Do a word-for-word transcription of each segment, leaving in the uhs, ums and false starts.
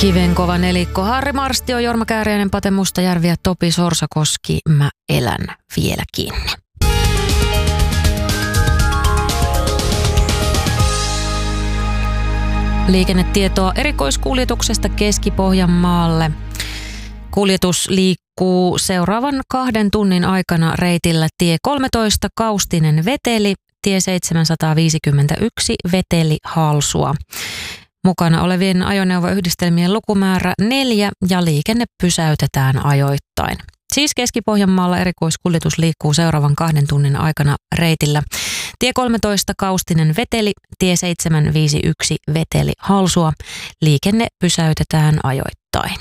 Kivenkova nelikko, Harri Marstio, Jorma Kääriäinen, Pate Mustajärvi ja Topi Sorsakoski. Mä elän vieläkin. Liikennetietoa erikoiskuljetuksesta Keski-Pohjanmaalle. Kuljetus liikkuu seuraavan kahden tunnin aikana reitillä tie kolmetoista Kaustinen Veteli, tie seitsemänsataaviisikymmentäyksi Veteli Halsua. Mukana olevien ajoneuvoyhdistelmien lukumäärä neljä ja liikenne pysäytetään ajoittain. Siis Keski-Pohjanmaalla erikoiskuljetus liikkuu seuraavan kahden tunnin aikana reitillä tie kolmetoista Kaustinen Veteli, tie seitsemänsataaviisikymmentäyksi Veteli Halsua. Liikenne pysäytetään ajoittain.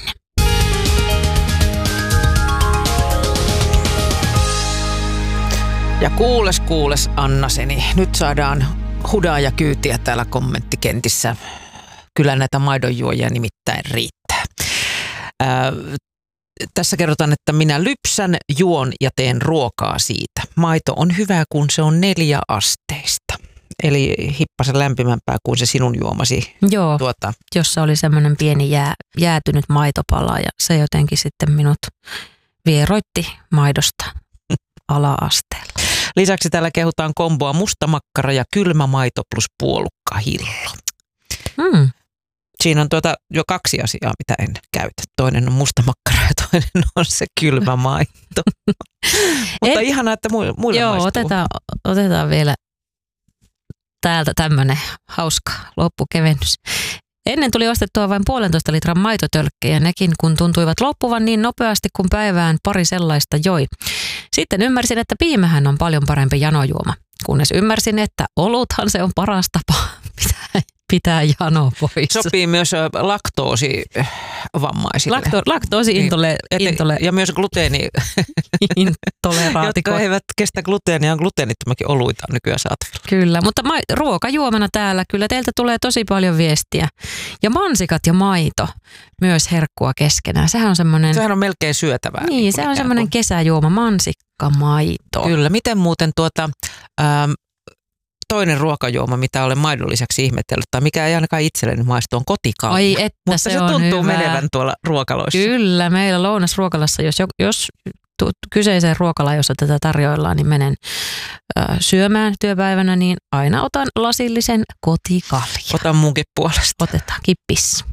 Ja kuules kuules Annaseni, nyt saadaan hudaa ja kyytiä täällä kommenttikentissä. Kyllä näitä maidonjuojia nimittäin riittää. Ää, tässä kerrotaan, että minä lypsän, juon ja teen ruokaa siitä. Maito on hyvä, kun se on neljä asteista. Eli hippasen lämpimämpää kuin se sinun juomasi. Joo, tuota. Jossa oli semmoinen pieni jää, jäätynyt maitopala ja se jotenkin sitten minut vieroitti maidosta ala-asteella. Lisäksi täällä kehutaan komboa mustamakkara ja kylmä maito plus puolukkahillo. Mm. Siinä on tuota jo kaksi asiaa, mitä en käytä. Toinen on mustamakkara ja toinen on se kylmä maito. Mutta en, ihanaa, että muille, muille joo, maistuu. Otetaan, otetaan vielä täältä tämmöinen hauska loppukevennys. Ennen tuli ostettua vain puolentoista litran maitotölkkejä, nekin kun tuntuivat loppuvan niin nopeasti kuin päivään pari sellaista joi. Sitten ymmärsin, että piimähän on paljon parempi janojuoma, kunnes ymmärsin, että oluthan se on paras tapa pitää, pitää jano pois. Sopii myös laktoosivammaisille. Lakto, laktoosi-intole... Niin, intole, ja myös gluteeni... Intoleraatikot. Jotka eivät kestä gluteenia, on gluteenittomakin oluita nykyään saatavilla. Kyllä, mutta ma- ruokajuomana täällä kyllä teiltä tulee tosi paljon viestiä. Ja mansikat ja maito, myös herkkua keskenään. Sehän on semmoinen... Sehän on melkein syötävää. Niin, niin se on semmoinen kesäjuoma, mansikka, maito. Kyllä, miten muuten tuota... Ähm, toinen ruokajuoma, mitä olen maidon lisäksi ihmetellyt, tai mikä ei ainakaan itselleni maistu, on kotikalja. Ai että mutta se, se on tuntuu hyvä. menevän tuolla ruokaloissa. Kyllä, meillä lounasruokalassa, jos, jos tu, kyseiseen ruokalaan, jossa tätä tarjoillaan, niin menen ö, syömään työpäivänä, niin aina otan lasillisen kotikalja. Otan munkin puolesta. Otetaan kippis.